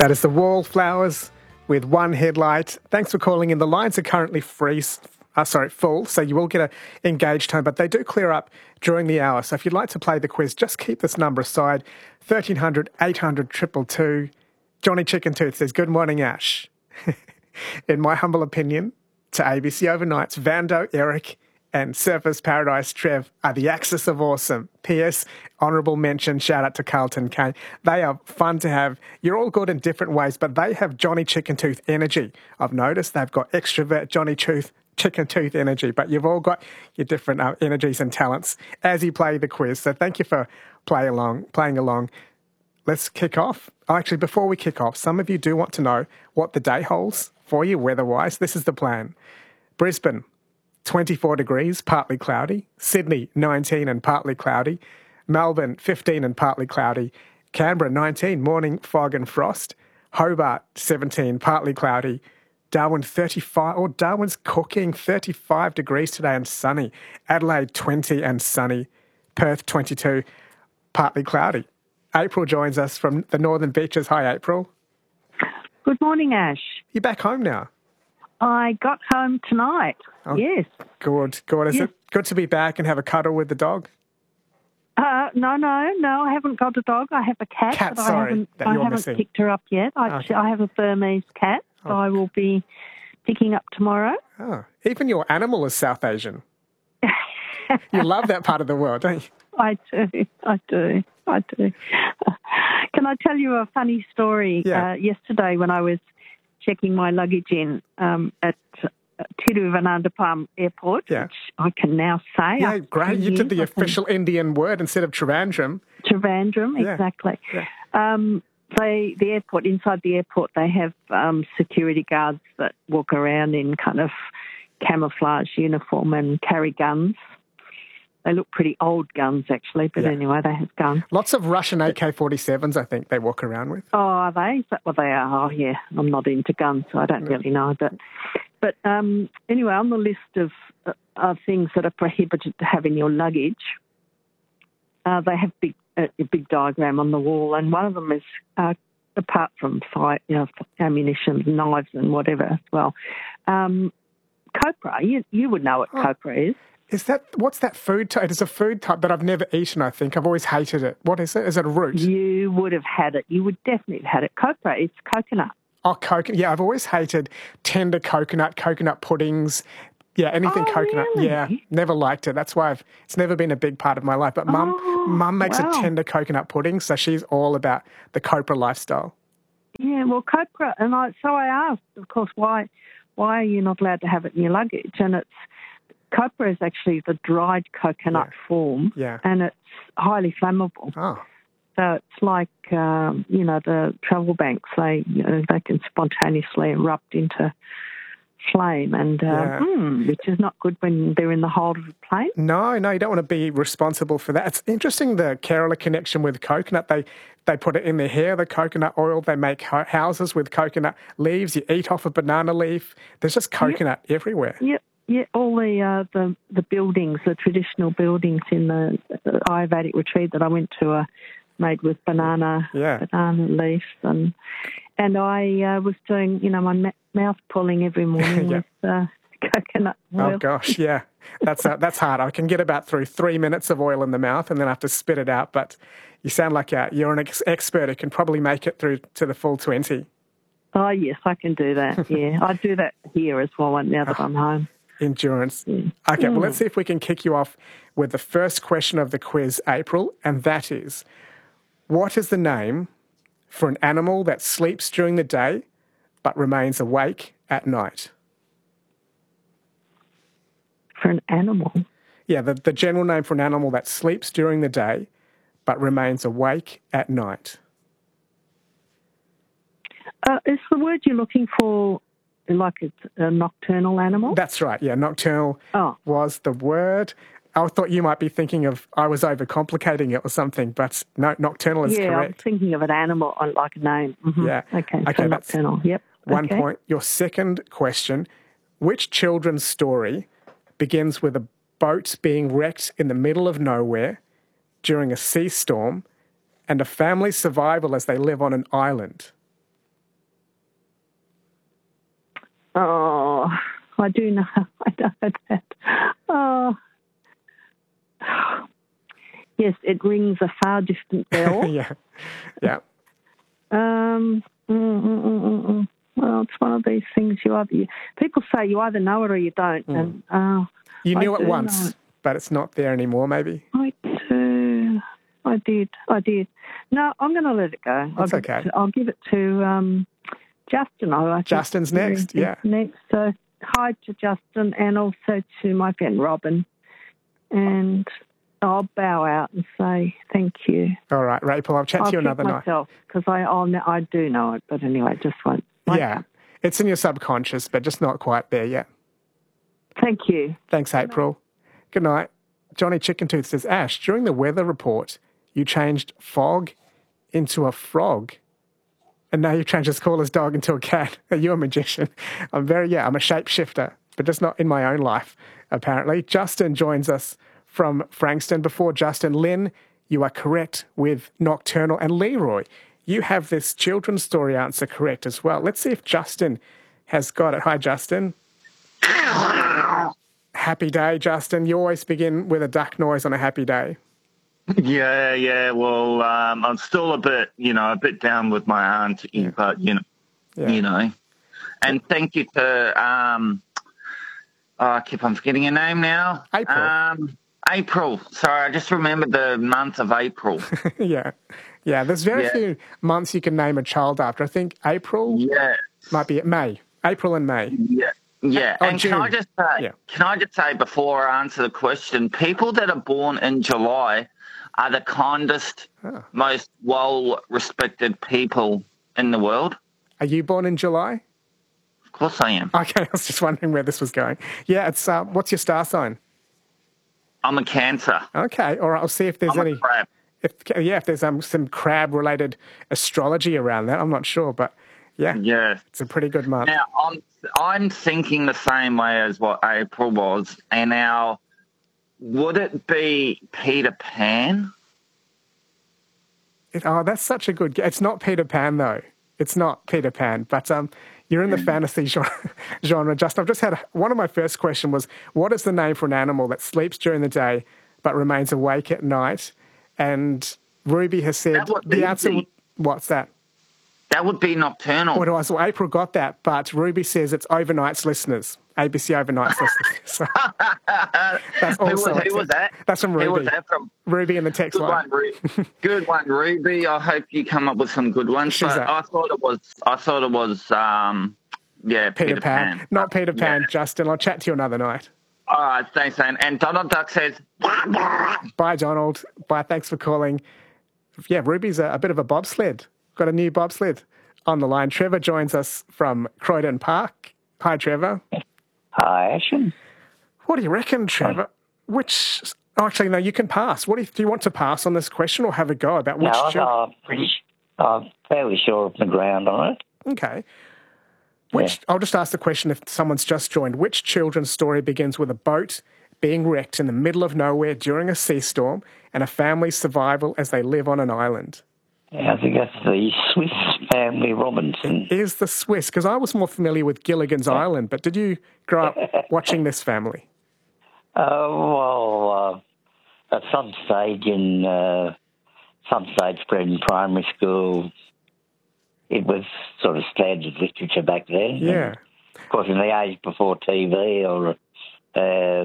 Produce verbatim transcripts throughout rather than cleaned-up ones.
That is the Wallflowers with One Headlight. Thanks for calling in. The lines are currently free, uh, sorry, full, so you will get an engaged tone, but they do clear up during the hour. So if you'd like to play the quiz, just keep this number aside, thirteen hundred, eight hundred, two two two. Johnny Chicken Tooth says, good morning, Ash. In my humble opinion, to A B C Overnight's Vando, Eric, and Surfers Paradise Trev are the axis of awesome. P S. Honourable mention, shout out to Carlton Kane. They are fun to have. You're all good in different ways, but they have Johnny Chicken Tooth energy. I've noticed they've got extrovert Johnny Tooth, Chicken Tooth energy, but you've all got your different uh, energies and talents as you play the quiz. So thank you for play along, playing along. Let's kick off. Actually, before we kick off, some of you do want to know what the day holds for you weather-wise. This is the plan. Brisbane, twenty-four degrees, partly cloudy. Sydney, nineteen and partly cloudy. Melbourne, fifteen and partly cloudy. Canberra, nineteen, morning fog and frost. Hobart, seventeen, partly cloudy. Darwin, thirty-five, or oh, Darwin's cooking, thirty-five degrees today and sunny. Adelaide, twenty and sunny. Perth, twenty-two, partly cloudy. April joins us from the Northern Beaches. Hi, April. Good morning, Ash. You're back home now? I got home tonight, oh, yes. Good, good. Is yes. it good to be back and have a cuddle with the dog? Uh, no, no, no, I haven't got a dog. I have a cat. Cat, but sorry, I haven't, that I you're haven't missing. picked her up yet. I, okay. I have a Burmese cat, so oh. I will be picking up tomorrow. Oh, even your animal is South Asian. You love that part of the world, don't you? I do, I do, I do. Can I tell you a funny story? Yeah. Uh, yesterday when I was checking my luggage in um, at Tiruvananthapuram Airport, yeah. which I can now say. Yeah, great. You did the official Indian word instead of Trivandrum. Trivandrum, yeah. exactly. Yeah. Um, they, the airport, inside the airport, they have um, security guards that walk around in kind of camouflage uniform and carry guns. They look pretty old guns, actually, but yeah. anyway, they have guns. Lots of Russian A K forty-sevens, I think, they walk around with. Oh, are they? Is that what they are? Oh, yeah. I'm not into guns, so I don't no. really know. But but um, anyway, on the list of, uh, of things that are prohibited to have in your luggage, uh, they have big, uh, a big diagram on the wall, and one of them is, uh, apart from fire, you know, ammunition, knives and whatever as well, um, copra. You, you would know what oh. copra is. Is that, what's that food type? It's a food type that I've never eaten, I think. I've always hated it. What is it? Is it a root? You would have had it. You would definitely have had it. Copra, it's coconut. Oh, coconut. Yeah, I've always hated tender coconut, coconut puddings. Yeah, anything oh, coconut. Really? Yeah, never liked it. That's why I've, it's never been a big part of my life. But Mum, oh, Mum makes wow. a tender coconut pudding, so she's all about the copra lifestyle. Yeah, well, copra, and I, so I asked, of course, why, why are you not allowed to have it in your luggage? And it's, copra is actually the dried coconut yeah. form, yeah. and it's highly flammable. Oh. So it's like, um, you know, the travel banks, they, you know, they can spontaneously erupt into flame, and uh, yeah. mm, which is not good when they're in the hold of a plane. No, no, you don't want to be responsible for that. It's interesting, the Kerala connection with coconut. They they put it in their hair, the coconut oil. They make houses with coconut leaves. You eat off a banana leaf. There's just coconut yep. everywhere. Yep. Yeah, all the, uh, the the buildings, the traditional buildings in the, the Ayurvedic retreat that I went to are made with banana yeah. banana leaves, and and I uh, was doing, you know, my ma- mouth pulling every morning yep. with uh, coconut oil. Oh gosh, yeah, that's uh, that's hard. I can get about through three minutes of oil in the mouth, and then I have to spit it out. But you sound like uh, you're an ex- expert who can probably make it through to the full twenty. Oh yes, I can do that. Yeah, I do that here as well. Now that I'm home. Endurance. Yeah. Okay, mm. well, let's see if we can kick you off with the first question of the quiz, April, and that is, what is the name for an animal that sleeps during the day but remains awake at night? For an animal? Yeah, the, the general name for an animal that sleeps during the day but remains awake at night. Uh, is the word you're looking for like it's a nocturnal animal? That's right, yeah. Nocturnal oh. was the word. I thought you might be thinking of, I was overcomplicating it or something, but no, nocturnal is yeah, correct. Yeah, I was thinking of an animal, like a name. Mm-hmm. Yeah. Okay, okay so that's nocturnal, yep. One okay. point. Your second question, which children's story begins with a boat being wrecked in the middle of nowhere during a sea storm and a family's survival as they live on an island? Oh, I do know. I know that. Oh. Yes, it rings a far distant bell. yeah, yeah. Um, mm, mm, mm, mm, mm. Well, it's one of these things you either you, people say you either know it or you don't, Mm. and uh, You knew I it do once, know it. but it's not there anymore. Maybe. I do. I did. I did. No, I'm going to let it go. That's I'll give okay. It to, I'll give it to um, Justin. I think Justin's next. Yeah. Next. So hi to Justin, and also to my friend Robin, and I'll bow out and say thank you. All right, Rachel, I'll chat I'll to you another night. myself because I I'll, I do know it, but anyway, just won't. Yeah, come. It's in your subconscious, but just not quite there yet. Thank you. Thanks, April. Good night. Johnny Chicken Tooth says, Ash, during the weather report, you changed fog into a frog. And now you've changed this caller's dog into a cat. Are you a magician? I'm very, yeah, I'm a shapeshifter, but just not in my own life, apparently. Justin joins us from Frankston. Before Justin, Lynn, you are correct with nocturnal. And Leroy, you have this children's story answer correct as well. Let's see if Justin has got it. Hi, Justin. Happy day, Justin. You always begin with a duck noise on a happy day. Yeah, yeah. Well, um, I'm still a bit, you know, a bit down with my aunt, yeah. but, you know, yeah. you know. And thank you to, um, oh, I keep on forgetting her name now. April. Um, April. Sorry, I just remembered the month of April. yeah. Yeah, there's very yeah. few months you can name a child after. I think April yeah. might be May. April and May. Yeah. Yeah, oh, and June. can I just say, yeah. can I just say before I answer the question, people that are born in July are the kindest, oh. most well-respected people in the world. Are you born in July? Of course I am. Okay, I was just wondering where this was going. Yeah, it's uh, what's your star sign? I'm a Cancer. Okay, all right. I'll see if there's I'm any. A crab. If yeah, if there's um, some crab-related astrology around that, I'm not sure, but yeah, yeah, it's a pretty good month. Now I'm I'm thinking the same way as what April was, and now would it be Peter Pan? It, oh, that's such a good. It's not Peter Pan though. It's not Peter Pan, but um, you're in the fantasy genre. genre. Justin, I've just had a, one of my first question was, what is the name for an animal that sleeps during the day but remains awake at night? And Ruby has said the answer. Be, what's that? That would be nocturnal. What was? Well, April got that, but Ruby says it's Overnight's listeners. A B C Overnight's listeners. So that's also who, was, who was that? That's from Ruby. Who was that from? Ruby in the text good line. One, Ruby. Good one, Ruby. I hope you come up with some good ones. She's but a, I thought it was. I thought it was. Um, yeah, Peter, Peter Pan. Pan. Not Peter Pan, yeah. Justin. I'll chat to you another night. All right, thanks, man. And Donald Duck says, bye, Donald. Bye. Thanks for calling. Yeah, Ruby's a, a bit of a bobsled. Got a new bobsled on the line. Trevor joins us from Croydon Park. Hi, Trevor. Hi, Ashen. What do you reckon, Trevor? Hi. Which... Oh, actually, no, you can pass. What do you, do you want to pass on this question or have a go about which... No, children? I'm pretty... I'm fairly sure of the ground on it. Okay. Which yeah. I'll just ask the question if someone's just joined. Which children's story begins with a boat being wrecked in the middle of nowhere during a sea storm and a family's survival as they live on an island? Yeah, I think that's the Swiss Family Robinson. It is the Swiss, because I was more familiar with Gilligan's yeah. Island, but did you grow up watching this family? Uh, well, uh, at some stage in uh, some stage in primary school, it was sort of standard literature back then. Yeah. And of course, in the age before T V or uh,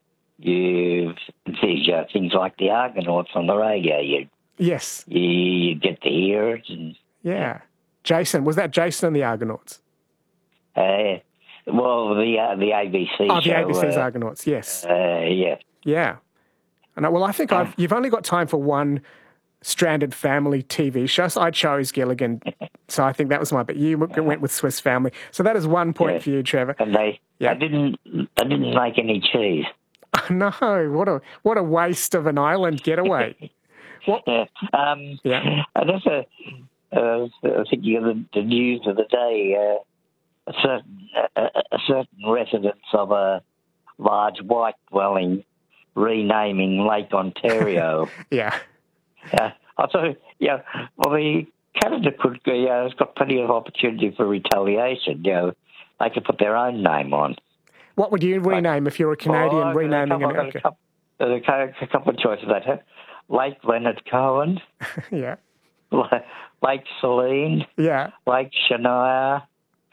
you see uh, things like the Argonauts on the radio, you yes, you, you get to hear it. And, yeah. Jason, was that Jason and the Argonauts? Uh, well, the uh, the A B C oh, show. Oh, the A B C's uh, Argonauts, yes. Uh, yeah. Yeah. And I, well, I think I've, you've only got time for one stranded family T V show. So I chose Gilligan, so I think that was mine. But you went with Swiss Family, so that is one point yeah. for you, Trevor. And they, yeah. they didn't, they didn't make any cheese. No, what a what a waste of an island getaway. What? Yeah. Um, yeah. And that's a, uh, thinking of the, the news of the day. Uh, a certain a, a certain residents of a large white dwelling renaming Lake Ontario. yeah. Uh, I thought, yeah, well, the Canada could, uh, has got plenty of opportunity for retaliation. You know, they could put their own name on. What would you rename if you're a Canadian Oh, renaming I've got America? A couple, a couple, a couple of choices that have. Lake Leonard Cohen, Yeah. Lake Celine, Yeah. Lake Shania,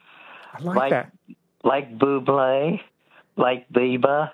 I like Lake, that. Lake Buble, Lake Bieber.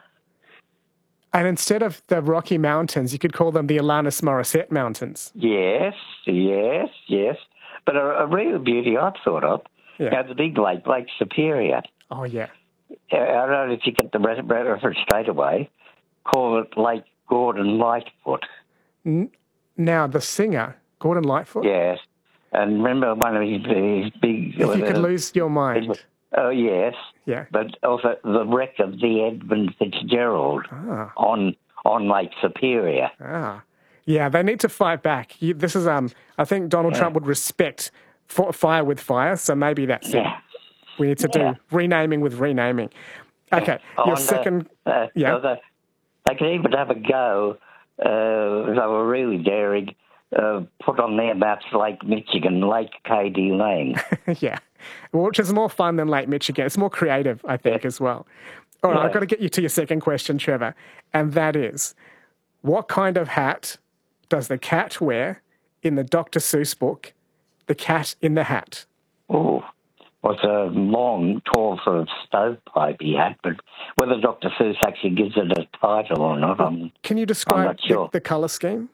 And instead of the Rocky Mountains, you could call them the Alanis Morissette Mountains. Yes, yes, yes. But a, a real beauty I've thought of, Yeah. you know, the big lake, Lake Superior. Oh, yeah. I don't know if you get the reference straight away. Call it Lake Gordon Lightfoot. N- now, the singer, Gordon Lightfoot? Yes. And remember one of his, his big... If you could uh, lose your mind. Oh, yes. Yeah. But also the wreck of the Edmund Fitzgerald Ah. on on Lake Superior. Ah. Yeah, they need to fight back. You, this is, um. I think Donald Yeah. Trump would respect for, fire with fire, so maybe that's it. Yeah. We need to Yeah. do renaming with renaming. Okay, On your the- second... Uh, yeah. so the, they could even have a go, uh, if they were really daring, uh, put on their maps Lake Michigan, Lake K D Lane. Yeah, which is more fun than Lake Michigan. It's more creative, I think, Yeah. as well. All right, Yeah. I've got to get you to your second question, Trevor, and that is, what kind of hat does the cat wear in the Doctor Seuss book, The Cat in the Hat? Oh, well, it's a long, tall sort of stovepipey hat, but whether Doctor Seuss actually gives it a title or not, I'm, Can you I'm describe not sure. the, the colour scheme?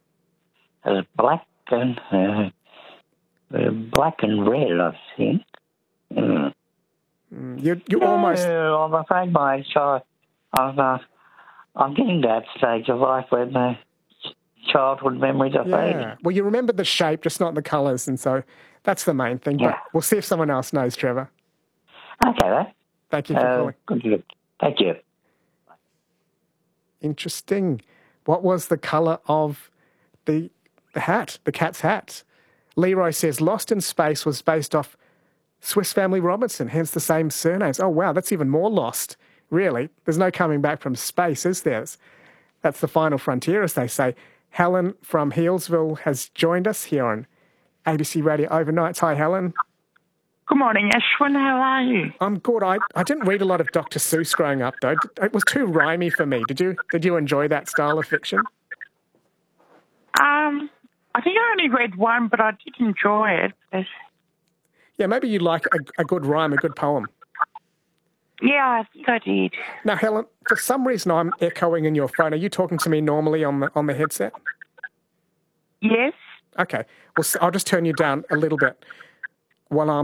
It's black and uh, uh, black and red, I think. Mm. You you almost... Uh, I'm afraid my child, I'm, uh, I'm getting to that stage of life where my childhood memories are fading. Yeah. Well, you remember the shape, just not the colours, and so that's the main thing. Yeah. But we'll see if someone else knows, Trevor. Okay, then. Thank you for Uh, calling. good, good. Thank you. Interesting. What was the colour of the the hat, the cat's hat? Leroy says Lost in Space was based off Swiss Family Robinson, hence the same surnames. Oh, wow, that's even more lost. Really? There's no coming back from space, is there? That's the final frontier, as they say. Helen from Healesville has joined us here on A B C Radio Overnights. Hi, Helen. Good morning, Ashwin. How are you? I'm good. I, I didn't read a lot of Doctor Seuss growing up, though. It was too rhymey for me. Did you Did you enjoy that style of fiction? Um, I think I only read one, but I did enjoy it. But Yeah, maybe you like a, a good rhyme, a good poem. yeah, I think I did. Now, Helen, for some reason I'm echoing in your phone. Are you talking to me normally on the on the headset? Yes. Okay. Well, s- I'll just turn you down a little bit while I'm